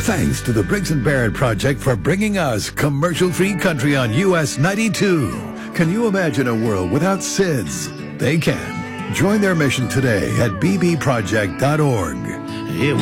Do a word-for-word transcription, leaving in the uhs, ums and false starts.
Thanks to the Briggs and Barrett Project for bringing us commercial-free country on U S ninety-two. Can you imagine a world without S I Ds? They can. Join their mission today at b b project dot org.